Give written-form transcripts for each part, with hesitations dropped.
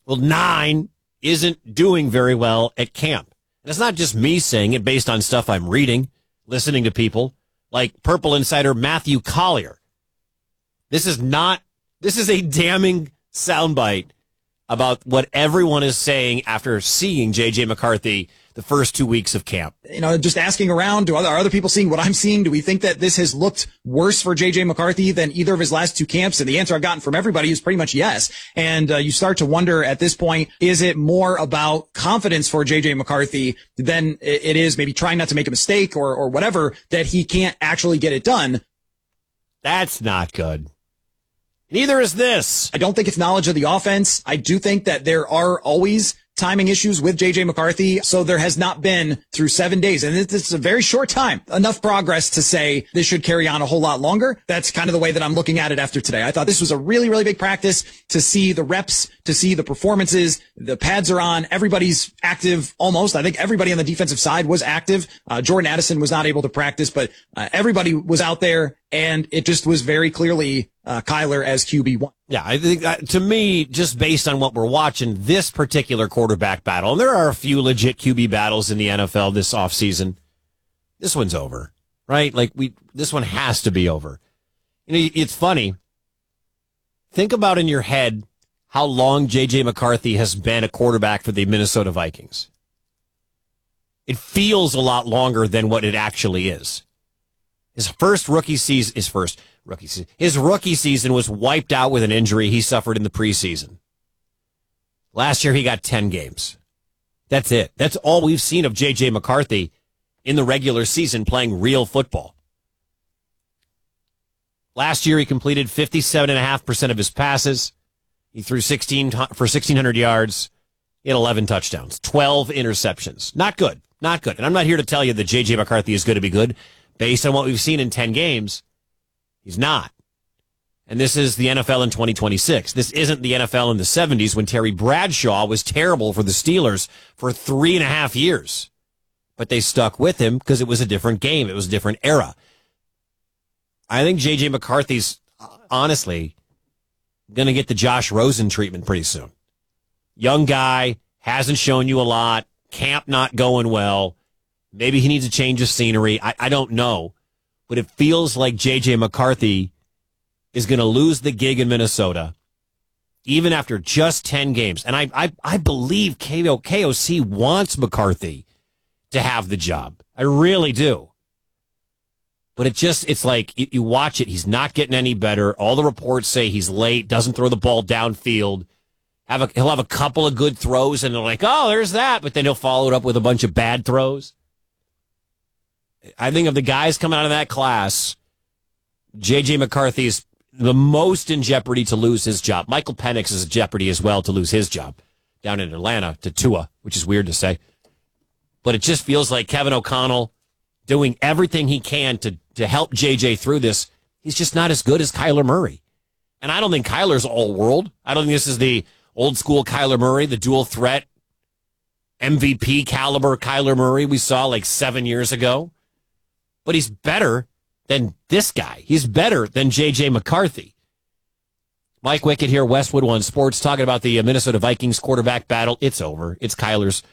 Well, 9 isn't doing very well at camp. And it's not just me saying it based on stuff I'm reading, listening to people like Purple Insider Matthew Collier. This is a damning soundbite about what everyone is saying after seeing J.J. McCarthy the first 2 weeks of camp. Just asking around, are other people seeing what I'm seeing? Do we think that this has looked worse for J.J. McCarthy than either of his last 2 camps? And the answer I've gotten from everybody is pretty much yes. And you start to wonder at this point, is it more about confidence for J.J. McCarthy than it is maybe trying not to make a mistake or whatever, that he can't actually get it done? That's not good. Neither is this. I don't think it's knowledge of the offense. I do think that there are always timing issues with J.J. McCarthy. So there has not been, through 7 days, and this is a very short time, enough progress to say this should carry on a whole lot longer. That's kind of the way that I'm looking at it after today. I thought this was a really, really big practice to see the reps, to see the performances. The pads are on. Everybody's active almost. I think everybody on the defensive side was active. Jordan Addison was not able to practice, but everybody was out there, and it just was very clearly Kyler as QB1. Yeah, I think to me, just based on what we're watching, this particular quarterback battle, and there are a few legit QB battles in the NFL this offseason, this one's over, right? This one has to be over. It's funny. Think about in your head how long J.J. McCarthy has been a quarterback for the Minnesota Vikings. It feels a lot longer than what it actually is. His rookie season was wiped out with an injury he suffered in the preseason. Last year, he got 10 games. That's it. That's all we've seen of J.J. McCarthy in the regular season playing real football. Last year, he completed 57.5% of his passes. He threw 1,600 yards. He had 11 touchdowns, 12 interceptions. Not good. Not good. And I'm not here to tell you that J.J. McCarthy is going to be good. Based on what we've seen in 10 games, he's not. And this is the NFL in 2026. This isn't the NFL in the 70s when Terry Bradshaw was terrible for the Steelers for 3.5 years. But they stuck with him because it was a different game. It was a different era. I think J.J. McCarthy's, honestly, going to get the Josh Rosen treatment pretty soon. Young guy, hasn't shown you a lot, camp not going well. Maybe he needs a change of scenery. I don't know. But it feels like J.J. McCarthy is going to lose the gig in Minnesota, even after just 10 games. And I believe KOC wants McCarthy to have the job. I really do. But it's like you watch it. He's not getting any better. All the reports say he's late, doesn't throw the ball downfield. He'll have a couple of good throws, and they're like, oh, there's that. But then he'll follow it up with a bunch of bad throws. I think of the guys coming out of that class, J.J. McCarthy's the most in jeopardy to lose his job. Michael Penix is in jeopardy as well to lose his job down in Atlanta to Tua, which is weird to say. But it just feels like Kevin O'Connell doing everything he can to help J.J. through this. He's just not as good as Kyler Murray. And I don't think Kyler's all world. I don't think this is the old school Kyler Murray, the dual threat MVP caliber Kyler Murray we saw like 7 years ago. But he's better than this guy. He's better than J.J. McCarthy. Mike Wickett here, Westwood One Sports, talking about the Minnesota Vikings quarterback battle. It's over. It's Kyler's.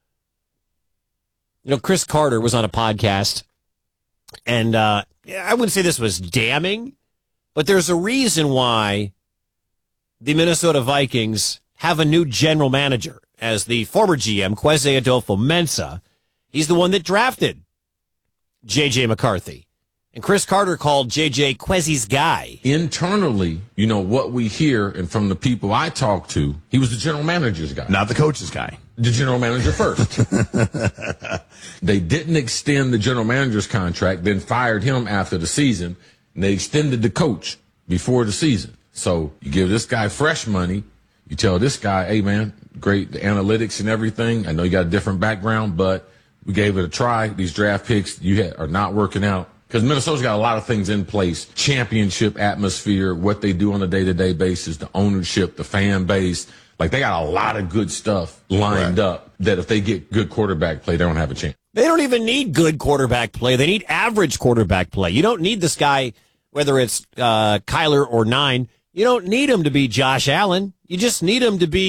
Chris Carter was on a podcast, and I wouldn't say this was damning, but there's a reason why the Minnesota Vikings have a new general manager. As the former GM, Kwesi Adolfo-Mensah, he's the one that drafted J.J. McCarthy. And Chris Carter called J.J. Kwesi's guy. Internally, what we hear, and from the people I talk to, he was the general manager's guy. Not the coach's guy. The general manager first. They didn't extend the general manager's contract, then fired him after the season, and they extended the coach before the season. So you give this guy fresh money. You tell this guy, hey, man, great, the analytics and everything. I know you got a different background, but we gave it a try. These draft picks are not working out. Because Minnesota's got a lot of things in place. Championship atmosphere, what they do on a day-to-day basis, the ownership, the fan base. They got a lot of good stuff lined up that if they get good quarterback play, they don't have a chance. They don't even need good quarterback play. They need average quarterback play. You don't need this guy, whether it's Kyler or 9. You don't need him to be Josh Allen. You just need him to be